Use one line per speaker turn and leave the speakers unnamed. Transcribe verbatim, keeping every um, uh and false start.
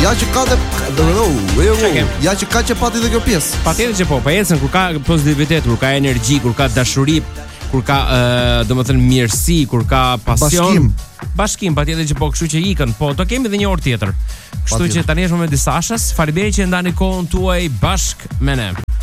Ja që ka dhe ja që ka që pati dhe kjo pjesë.
Patjetër që po, pa ecën kur ka pozitivitet, kur ka energji, kur ka dashuri, kur ka uh, domethënë mirësi, kur ka pasion. Bashkim. Bashkim, patjetër që po, kështu që ikën. Po, do kemi edhe një orë tjetër. Kështu që tani është momenti Sashas. Faleminderit që ndani kohën tuaj bashk me ne.